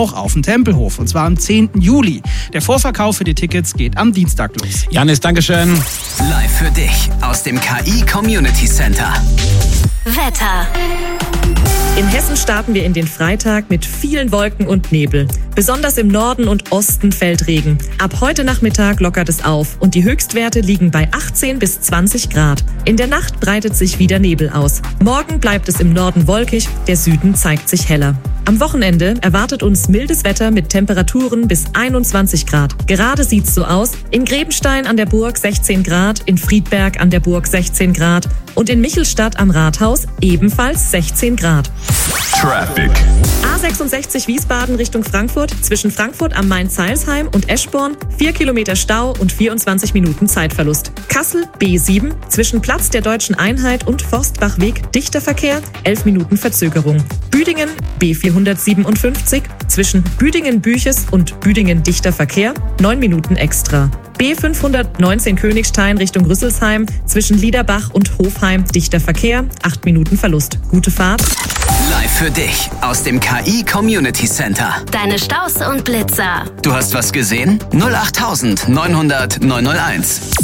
auch auf dem Tempelhof. Und zwar am 10. Juli. Der Vorverkauf für die Tickets geht am Dienstag los. Janis, Dankeschön. Live für dich aus dem KI Community Center. Wetter. In Hessen starten wir in den Freitag mit vielen Wolken und Nebel. Besonders im Norden und Osten fällt Regen. Ab heute Nachmittag lockert es auf und die Höchstwerte liegen bei 18 bis 20 Grad. In der Nacht breitet sich wieder Nebel aus. Morgen bleibt es im Norden wolkig, der Süden zeigt sich heller. Am Wochenende erwartet uns mildes Wetter mit Temperaturen bis 21 Grad. Gerade sieht's so aus. In Grebenstein an der Burg 16 Grad, in Friedberg an der Burg 16 Grad und in Michelstadt am Rathaus ebenfalls 16 Grad. Traffic. A66 Wiesbaden Richtung Frankfurt, zwischen Frankfurt am Main-Zeilsheim und Eschborn 4 Kilometer Stau und 24 Minuten Zeitverlust. Kassel B7 zwischen Platz der Deutschen Einheit und Forstbachweg dichter Verkehr, 11 Minuten Verzögerung. Büdingen B457 zwischen Büdingen-Büches und Büdingen dichter Verkehr, 9 Minuten extra. B519 Königstein Richtung Rüsselsheim zwischen Liederbach und Hofheim dichter Verkehr, 8 Minuten Verlust. Gute Fahrt. Live für dich aus dem KI Community Center. Deine Staus und Blitzer. Du hast was gesehen? 08900 901.